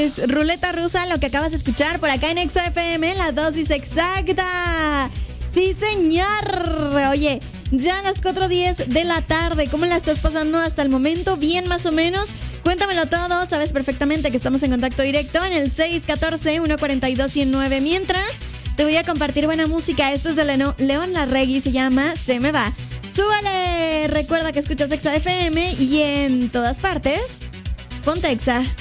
es Ruleta Rusa, lo que acabas de escuchar por acá en Exa FM, la dosis exacta. Sí, señor. Oye, ya a las 4:10 de la tarde, ¿cómo la estás pasando hasta el momento? ¿Bien más o menos? Cuéntamelo todo, sabes perfectamente que estamos en contacto directo en el 614-142-109. Mientras, te voy a compartir buena música. Esto es de León Larregui, se llama Se Me Va. ¡Súbale! Recuerda que escuchas Exa FM y en todas partes, ponte Exa.